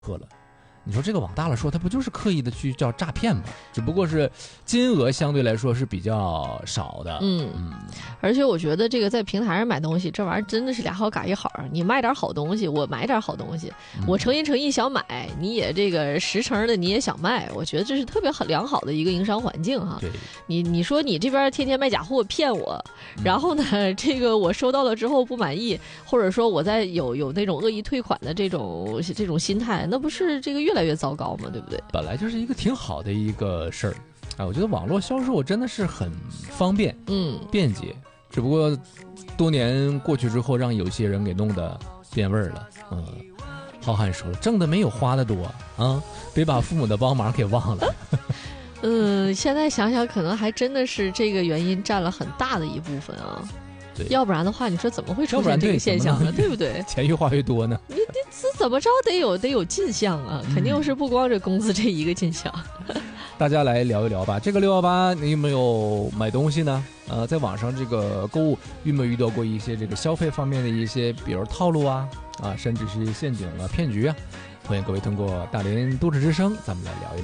喝了。你说这个往大了说，它不就是刻意的去叫诈骗吗？只不过是金额相对来说是比较少的。 而且我觉得这个在平台上买东西，这玩意儿真的是俩好嘎一好。你卖点好东西，我买点好东西，我诚心诚意想买，你也这个实诚的你也想卖，我觉得这是特别良好的一个营商环境哈。 对， 你说你这边天天卖假货骗我，然后呢，这个我收到了之后不满意，或者说我在有那种恶意退款的这种心态，那不是这个越来越糟糕吗？对不对？ 本来就是一个挺好的一个事儿。我觉得网络销售真的是很方便，便捷，只不过多年过去之后，让有些人给弄得变味儿了。浩瀚说了，挣的没有花的多啊，别把父母的帮忙给忘了。 现在想想，可能还真的是这个原因占了很大的一部分啊。 对， 要不然的话，你说怎么会出现这个现象呢？对不对？ 钱越花越多呢？ 你怎么着得有进项啊？肯定是不光这工资这一个进项。 大家来聊一聊吧。这个618，你有没有买东西呢？在网上这个购物，有没有遇到过一些这个消费方面的一些，比如套路啊，甚至是陷阱啊、骗局啊？欢迎各位通过大连都市之声，咱们来聊一聊。